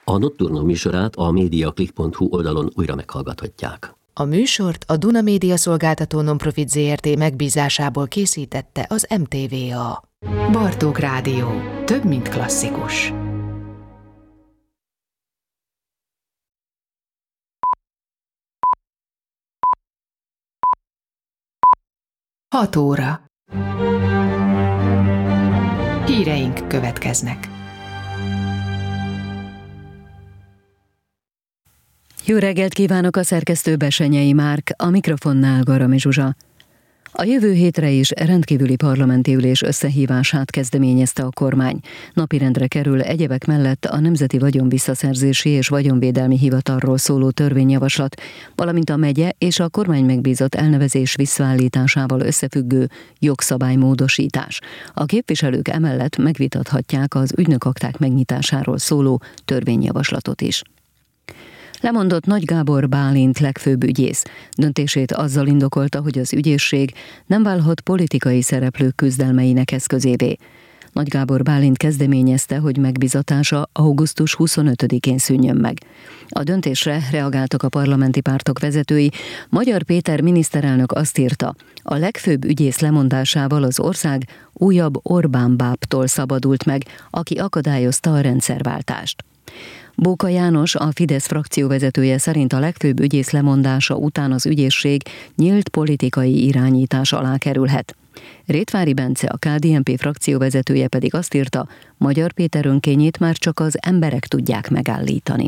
A Nocturno műsorát a mediaclick.hu oldalon újra meghallgathatják. A műsort a Duna Média Szolgáltató Nonprofit Zrt. Megbízásából készítette az MTVA. Bartók Rádió. Több, mint klasszikus. Hat óra. Híreink következnek. Jó reggelt kívánok, a szerkesztő Besenyei Márk, a mikrofonnál Garami Zsuzsa. A jövő hétre is rendkívüli parlamenti ülés összehívását kezdeményezte a kormány. Napirendre kerül egyebek mellett a Nemzeti Vagyonvisszaszerzési és Vagyonvédelmi Hivatalról szóló törvényjavaslat, valamint a megye és a kormány megbízott elnevezés visszaállításával összefüggő jogszabálymódosítás. A képviselők emellett megvitathatják az ügynökakták megnyitásáról szóló törvényjavaslatot is. Lemondott Nagy Gábor Bálint legfőbb ügyész. Döntését azzal indokolta, hogy az ügyészség nem válhat politikai szereplők küzdelmeinek eszközévé. Nagy Gábor Bálint kezdeményezte, hogy megbízatása augusztus 25-én szűnjön meg. A döntésre reagáltak a parlamenti pártok vezetői. Magyar Péter miniszterelnök azt írta, a legfőbb ügyész lemondásával az ország újabb Orbán bábtól szabadult meg, aki akadályozta a rendszerváltást. Bóka János, a Fidesz frakcióvezetője szerint a legfőbb ügyész lemondása után az ügyészség nyílt politikai irányítás alá kerülhet. Rétvári Bence, a KDNP frakcióvezetője pedig azt írta, Magyar Péter önkényét már csak az emberek tudják megállítani.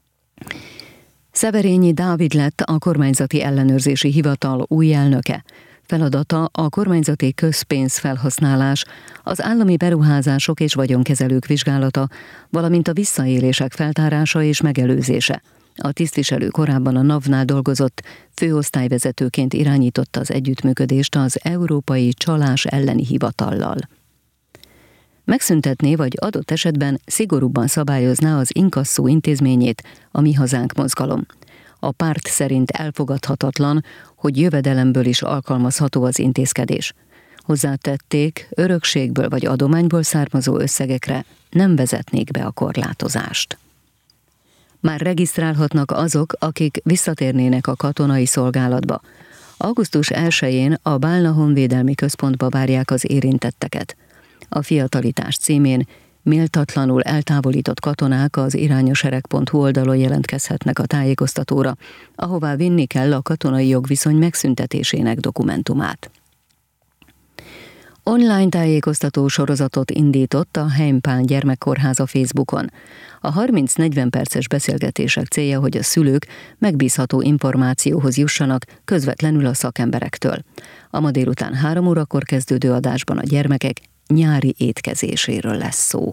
Szeverényi Dávid lett a kormányzati ellenőrzési hivatal új elnöke. Feladata a kormányzati közpénzfelhasználás, az állami beruházások és vagyonkezelők vizsgálata, valamint a visszaélések feltárása és megelőzése. A tisztviselő korábban a NAV-nál dolgozott, főosztályvezetőként irányította az együttműködést az Európai Csalás elleni hivatallal. Megszüntetné vagy adott esetben szigorúbban szabályozná az inkasszó intézményét a Mi Hazánk mozgalom. A párt szerint elfogadhatatlan, hogy jövedelemből is alkalmazható az intézkedés. Hozzátették, örökségből vagy adományból származó összegekre nem vezetnék be a korlátozást. Már regisztrálhatnak azok, akik visszatérnének a katonai szolgálatba. Augusztus 1-én a Bálna Honvédelmi Központba várják az érintetteket. A Fiatalitás címén méltatlanul eltávolított katonák az irányosereg.hu oldalon jelentkezhetnek a tájékoztatóra, ahová vinni kell a katonai jogviszony megszüntetésének dokumentumát. Online tájékoztató sorozatot indított a Heimpál Gyermekkórház a Facebookon. A 30-40 perces beszélgetések célja, hogy a szülők megbízható információhoz jussanak közvetlenül a szakemberektől. A ma délután 3 órakor kezdődő adásban a gyermekek nyári étkezéséről lesz szó.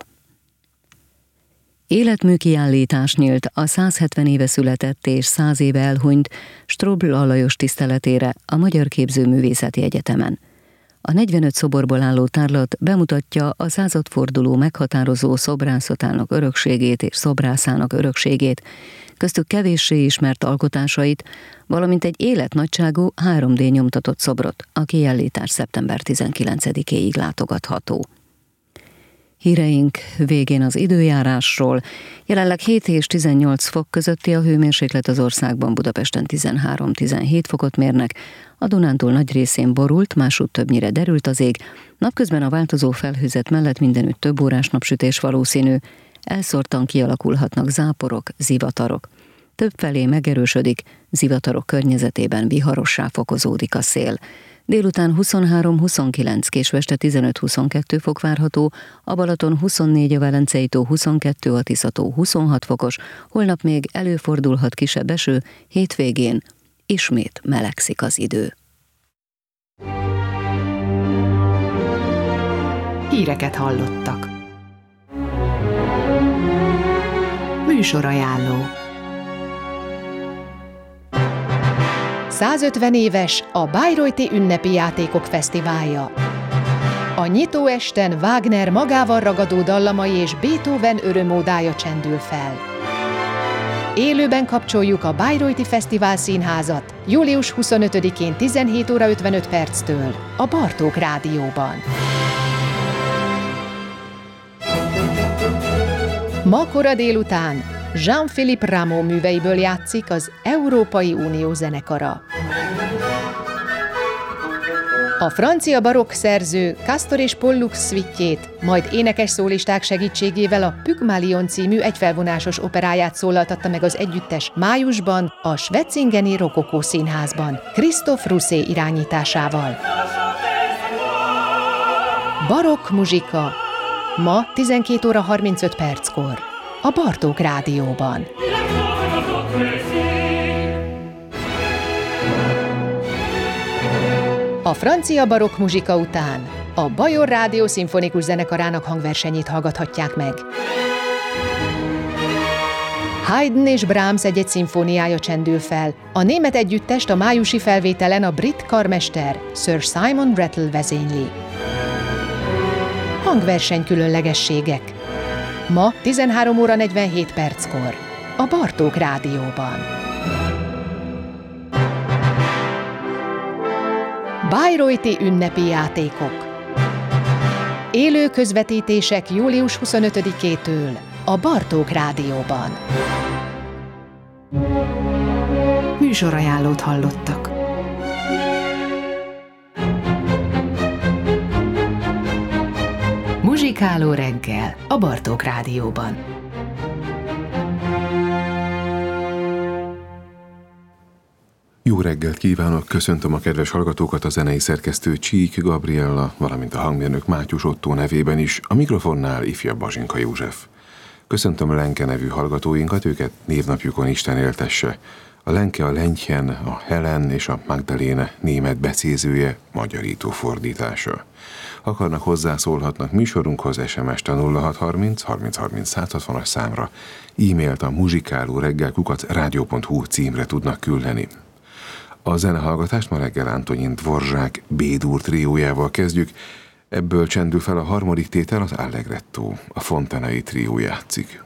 Életmű kiállítás nyílt a 170 éve született és 100 éve elhunyt Strobl Alajos tiszteletére a Magyar Képzőművészeti Egyetemen. A 45 szoborból álló tárlat bemutatja a századforduló meghatározó szobrászatának örökségét és szobrászának örökségét, köztük kevéssé ismert alkotásait, valamint egy életnagyságú 3D nyomtatott szobrot, a kiállítás szeptember 19-éig látogatható. Híreink végén az időjárásról. Jelenleg 7 és 18 fok közötti a hőmérséklet az országban, Budapesten 13-17 fokot mérnek, a Dunántúl nagy részén borult, másútt többnyire derült az ég, napközben a változó felhőzet mellett mindenütt több órás napsütés valószínű, elszórtan kialakulhatnak záporok, zivatarok. Többfelé megerősödik, zivatarok környezetében viharossá fokozódik a szél. Délután 23-29, késő este 15-22 fok várható, a Balaton 24, a Velencei tó 22, a Tisza-tó 26 fokos, holnap még előfordulhat kisebb eső, hétvégén ismét melegszik az idő. Híreket hallottak. Műsorajánló. 150 éves a Bayreuthi Ünnepi Játékok Fesztiválja. A nyitóesten Wagner magával ragadó dallamai és Beethoven örömódája csendül fel. Élőben kapcsoljuk a Bayreuthi Fesztivál Színházat július 25-én 17 óra 55 perctől a Bartók Rádióban. Ma kora délután Jean-Philippe Rameau műveiből játszik az Európai Unió zenekara. A francia barokk szerző Castor és Pollux szvittjét, majd énekes szólisták segítségével a Pygmalion című egyfelvonásos operáját szólaltatta meg az együttes májusban a Schwetzingeni Rokokó Színházban, Christophe Rousset irányításával. Barokk muzsika. Ma 12 óra 35 perckor. A Bartók Rádióban. A francia barokk muzsika után a Bajor Rádió szimfonikus zenekarának hangversenyét hallgathatják meg. Haydn és Brahms egy-egy szimfóniája csendül fel. A német együttest a májusi felvételen a brit karmester Sir Simon Rattle vezényli. Hangverseny különlegességek. Ma 13 óra 47 perckor. A Bartók Rádióban. Bayreuthi ünnepi játékok. Élő közvetítések július 25-től a Bartók Rádióban. Műsorajánlót hallottak. Muzsikáló reggel a Bartók Rádióban. Jó reggelt kívánok, köszöntöm a kedves hallgatókat, a zenei szerkesztő Csík Gabriella, valamint a hangmérnök Mátyus Ottó nevében is, a mikrofonnál ifjabb Bazsinka József. Köszöntöm Lenke nevű hallgatóinkat, őket névnapjukon Isten éltesse. A Lenke a Lengyhen, a Helen és a Magdaléne német becézője, magyarító fordítása. Akarnak hozzászólhatnak műsorunkhoz, SMS-t a 0630 30 30 160-as számra, e-mailt a muzsikálóreggel@radio.hu címre tudnak küldeni. A zenehallgatást ma reggel Antonin Dvorzsák B-dur triójával kezdjük, ebből csendül fel a harmadik tétel, az Allegretto, a Fontanai trió játszik.